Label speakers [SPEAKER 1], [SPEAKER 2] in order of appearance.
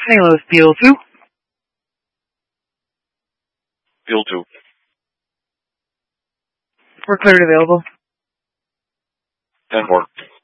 [SPEAKER 1] St. Louis, Field 2.
[SPEAKER 2] Field 2.
[SPEAKER 1] We're cleared available.
[SPEAKER 2] 10-4.